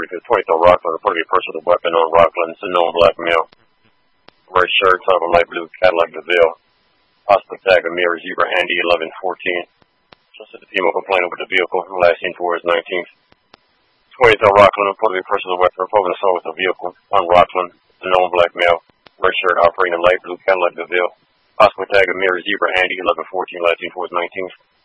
to 20th on Rockland, reported to be a person with a weapon on Rockland. It's a known black male. Red shirt, top of a light blue Cadillac DeVille. Possible tag of mirror Zebra Andy 1114. Just at the female complainant with the vehicle. Last seen for his 19th. 20th on Rockland, reported to be a person with a weapon. Reported assault with a vehicle on Rockland. It's a known black male. Red shirt, operating a light blue Cadillac DeVille. Possible tag of mirror Zebra Andy 1114. Last seen for his 19th.